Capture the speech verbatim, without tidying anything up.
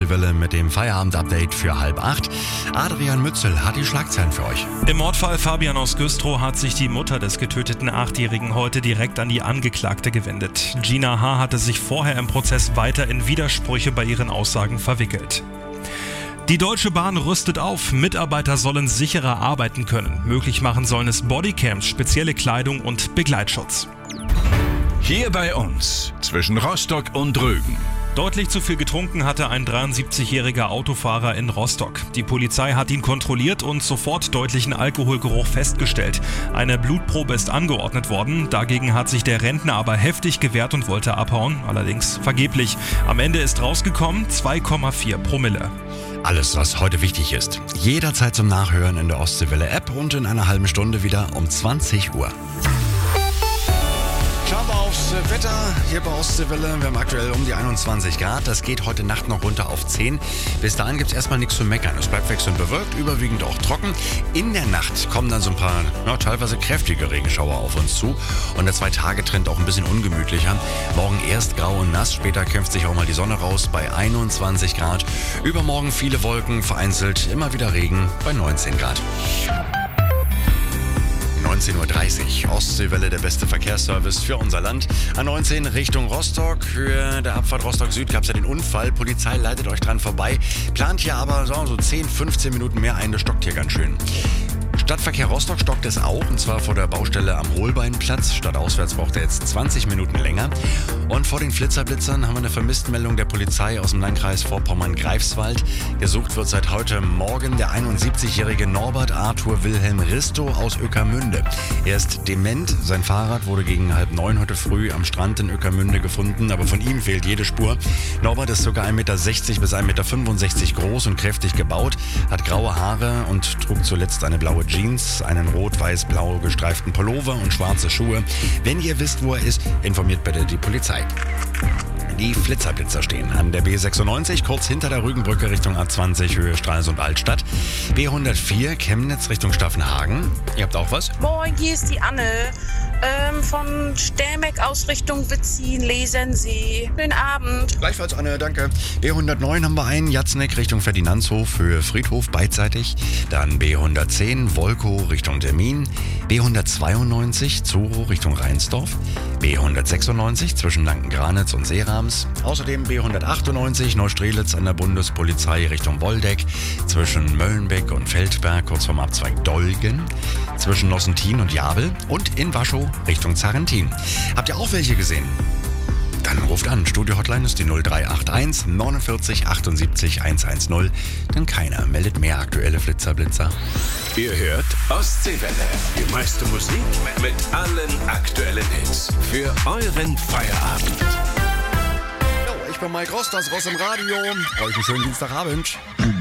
Ostseewelle mit dem Feierabend-Update für halb acht. Adrian Mützel hat die Schlagzeilen für euch. Im Mordfall Fabian aus Güstrow hat sich die Mutter des getöteten Achtjährigen heute direkt an die Angeklagte gewendet. Gina H. hatte sich vorher im Prozess weiter in Widersprüche bei ihren Aussagen verwickelt. Die Deutsche Bahn rüstet auf. Mitarbeiter sollen sicherer arbeiten können. Möglich machen sollen es Bodycams, spezielle Kleidung und Begleitschutz. Hier bei uns, zwischen Rostock und Rügen. Deutlich zu viel getrunken hatte ein dreiundsiebzigjähriger Autofahrer in Rostock. Die Polizei hat ihn kontrolliert und sofort deutlichen Alkoholgeruch festgestellt. Eine Blutprobe ist angeordnet worden. Dagegen hat sich der Rentner aber heftig gewehrt und wollte abhauen. Allerdings vergeblich. Am Ende ist rausgekommen zwei Komma vier Promille. Alles, was heute wichtig ist. Jederzeit zum Nachhören in der Ostseewelle-App und in einer halben Stunde wieder um zwanzig Uhr. Schauen wir aufs Wetter hier bei Ostseewelle. Wir haben aktuell um die einundzwanzig Grad. Das geht heute Nacht noch runter auf zehn. Bis dahin gibt es erstmal nichts zu meckern. Es bleibt wechselnd bewölkt, überwiegend auch trocken. In der Nacht kommen dann so ein paar ja, teilweise kräftige Regenschauer auf uns zu. Und der Zwei-Tage-Trend auch ein bisschen ungemütlicher. Morgen erst grau und nass, später kämpft sich auch mal die Sonne raus bei einundzwanzig Grad. Übermorgen viele Wolken, vereinzelt immer wieder Regen bei neunzehn Grad. neunzehn Uhr dreißig, Ostseewelle, der beste Verkehrsservice für unser Land. A neunzehn Richtung Rostock. Für der Abfahrt Rostock Süd gab es ja den Unfall. Polizei leitet euch dran vorbei. Plant hier aber so, so zehn, fünfzehn Minuten mehr ein. Das stockt hier ganz schön. Stadtverkehr Rostock stockt es auch, und zwar vor der Baustelle am Holbeinplatz. Stadtauswärts braucht er jetzt zwanzig Minuten länger. Und vor den Flitzerblitzern haben wir eine Vermisstenmeldung der Polizei aus dem Landkreis Vorpommern-Greifswald. Gesucht wird seit heute Morgen der einundsiebzigjährige Norbert Arthur Wilhelm Risto aus Ueckermünde. Er ist dement. Sein Fahrrad wurde gegen halb neun heute früh am Strand in Ueckermünde gefunden, aber von ihm fehlt jede Spur. Norbert ist ca. ein Meter sechzig bis ein Meter fünfundsechzig groß und kräftig gebaut, hat graue Haare und trug zuletzt eine blaue Jeans, einen rot-weiß-blau gestreiften Pullover und schwarze Schuhe. Wenn ihr wisst, wo er ist, informiert bitte die Polizei. Die Flitzerblitzer stehen an der B sechsundneunzig, kurz hinter der Rügenbrücke Richtung A zwanzig, Höhe Stralsund-Altstadt. B hundertvier, Chemnitz Richtung Staffenhagen. Ihr habt auch was? Moin, hier ist die Anne. Ähm, von Stermeck aus Richtung Witzin, Lesensee. Schönen Abend. Gleichfalls, Anne, danke. B hundertneun haben wir einen, Jatzneck Richtung Ferdinandshof, Höhe Friedhof, beidseitig. Dann B hundertzehn, Wolkow Richtung Termin. B hundertzweiundneunzig, Zuro Richtung Rheinsdorf. B hundertsechsundneunzig zwischen Lanken-Granitz und Seerams. Außerdem B hundertachtundneunzig, Neustrelitz an der Bundespolizei Richtung Woldeck. Zwischen Möllenbeck und Feldberg, kurz vorm Abzweig Dolgen. Zwischen Nossentin und Jabel. Und in Waschow Richtung Zarentin. Habt ihr auch welche gesehen? Dann ruft an. Studio-Hotline ist die null drei acht eins neunundvierzig achtundsiebzig hundertzehn. Denn keiner meldet mehr aktuelle Flitzerblitzer. Ihr hört Ostseewelle. Die meiste Musik mit allen aktuellen Hits. Für euren Feierabend. Jo, ich bin Mike Rost, das Ross im Radio. Euch einen schönen Dienstagabend.